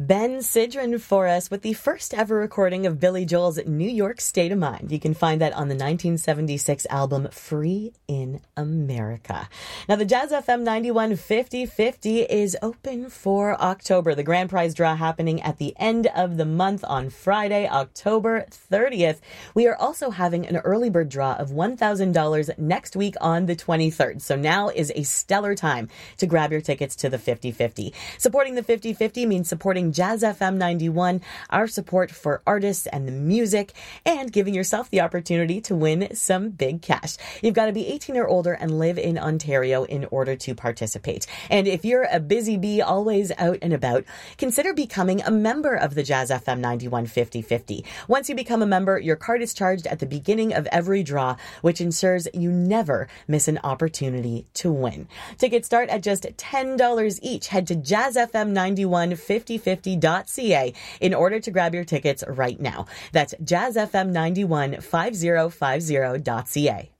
Ben Sidran for us with the first ever recording of Billy Joel's New York State of Mind. You can find that on the 1976 album Free in America. Now, the Jazz FM 91 50/50 is open for October. The grand prize draw happening at the end of the month on Friday, October 30th. We are also having an early bird draw of $1,000 next week on the 23rd. So now is a stellar time to grab your tickets to the 50/50. Supporting the 50/50 means supporting Jazz FM 91, our support for artists and the music, and giving yourself the opportunity to win some big cash. You've got to be 18 or older and live in Ontario in order to participate. And if you're a busy bee always out and about, consider becoming a member of the Jazz FM 91 50/50. Once you become a member, your card is charged at the beginning of every draw, which ensures you never miss an opportunity to win. Tickets start at just $10 each. Head to jazzfm915050.ca in order to grab your tickets right now. That's jazzfm915050.ca.